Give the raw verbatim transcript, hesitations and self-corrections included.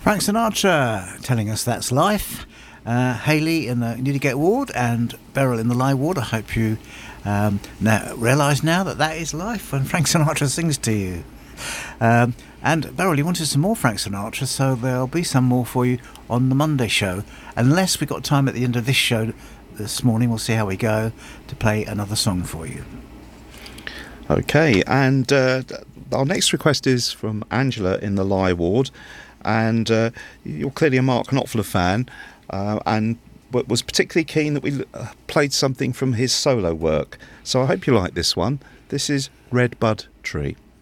Frank Sinatra telling us that's life. Uh, Hayley in the Newdigate ward and Beryl in the Lye ward. I hope you um, now realise now that that is life when Frank Sinatra sings to you. Um, and Beryl, you wanted some more Frank Sinatra, so there'll be some more for you on the Monday show. Unless we've got time at the end of this show this morning, we'll see how we go, to play another song for you. Okay, and uh, our next request is from Angela in the Lye ward. And uh, you're clearly a Mark Knopfler fan, uh, and was particularly keen that we uh, played something from his solo work. So I hope you like this one. This is Red Bud Tree.